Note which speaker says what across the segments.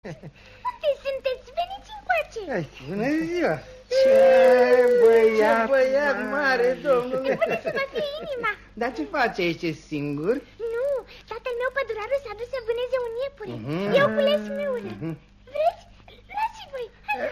Speaker 1: Unde sunteți? Veniți încoace.
Speaker 2: Bună ziua!
Speaker 3: Ce băiat
Speaker 2: mare, domnule!
Speaker 1: Început să mă fie inima.
Speaker 2: Dar ce face aici, singur?
Speaker 1: Nu, tatăl meu pădurarul s-a dus să vâneze un iepure. Eu cules miură. Vreți? Luați voi.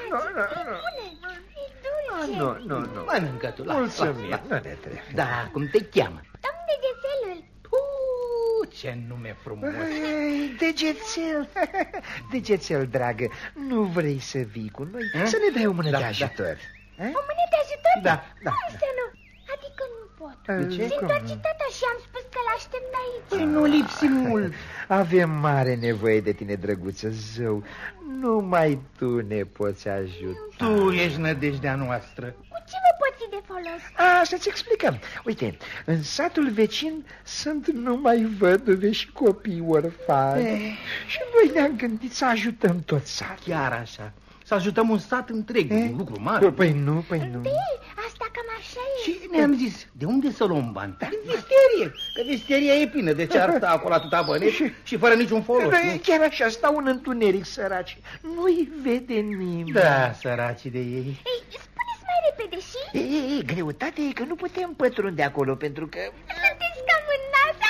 Speaker 1: E dulce.
Speaker 3: Nu.
Speaker 2: Mănâncă tu, lasă.
Speaker 3: Mulțumim, nu ne trebuie.
Speaker 2: Da, cum te cheamă?
Speaker 1: Domn Degețelul.
Speaker 2: Ce nume frumos!
Speaker 3: Degețel, Degețel, dragă, nu vrei să vii cu noi? Să ne dai o mână de ajutor.
Speaker 1: O mână de ajutor?
Speaker 3: Da.
Speaker 1: Cum să nu? Adică nu pot.
Speaker 3: De ce?
Speaker 1: Se întoarce tata și am spus că l-aștept aici.
Speaker 2: Păi nu lipsi mult.
Speaker 3: Avem mare nevoie de tine, drăguță zău. Numai tu ne poți ajuta.
Speaker 2: Tu ești nădejdea noastră.
Speaker 1: Cu ce vă poți fi de folos?
Speaker 3: Să-ți explicăm. Uite, în satul vecin sunt numai văduve și copii orfani. Și noi ne-am gândit să ajutăm tot satul.
Speaker 2: Chiar așa. Să ajutăm un sat întreg, un lucru mare.
Speaker 3: Păi nu.
Speaker 1: Asta cam așa e.
Speaker 2: Și ne-am zis, de unde să luăm bani? Din visterie, că visteria e plină de ce ar sta acolo atâta bănești și fără niciun folos.
Speaker 3: Chiar așa, stau în întuneric, săraci. Nu-i vede nimeni.
Speaker 2: Da, săracii de ei.
Speaker 1: Ei, spuneți mai repede și...
Speaker 3: Greutatea e că nu putem pătrunde acolo, pentru că...
Speaker 1: Sunteți cam în nas.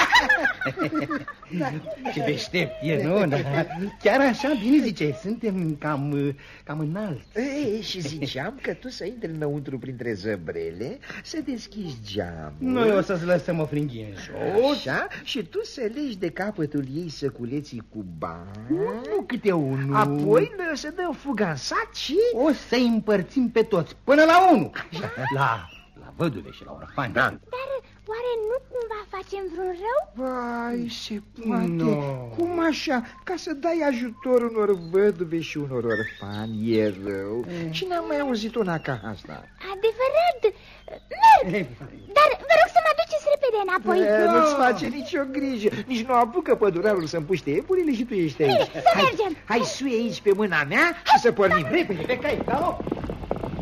Speaker 2: Ce deștept e, nu? Da. Chiar așa, bine zice, suntem cam înalți.
Speaker 3: Și ziceam că tu să intri înăuntru printre zăbrele, să deschizi geamul.
Speaker 2: Noi o să-ți lăsăm o fringhie în jos.
Speaker 3: Așa, și tu să legi de capătul ei săculeții cu bani.
Speaker 2: Nu câte unul.
Speaker 3: Apoi să dăm fuga în sat și...
Speaker 2: O să-i împărțim pe toți, până la 1. La văduve și la orfani.
Speaker 3: Da.
Speaker 1: Dar oare nu cumva facem vreun rău?
Speaker 3: Vai, se poate.
Speaker 2: No.
Speaker 3: Cum așa? Ca să dai ajutor unor văduve și unor orfani e rău. Și n-am mai auzit una ca asta.
Speaker 1: Adevărat. Merg. Dar vă rog să mă aduceți repede înapoi.
Speaker 3: Nu-ți face nicio grijă. Nici nu apucă pădurarul să împuște iepurile și tu ești aici.
Speaker 1: Bine, să mergem.
Speaker 3: Hai, suie aici pe mâna mea și să pornim repede pe cai. Da,